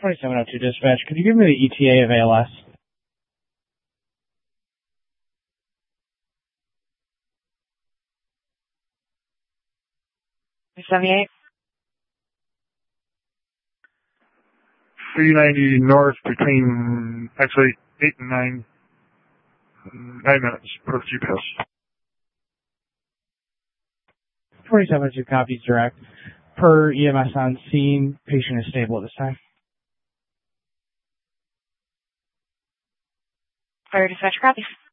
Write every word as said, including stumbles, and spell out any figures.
twenty-seven oh two dispatch, could you give me the E T A of A L S? seventy-eight. three ninety north between, actually, eight and nine, nine minutes per G P S. twenty-seven oh two copies direct. Per E M S on scene, patient is stable at this time. Fire dispatch, copy.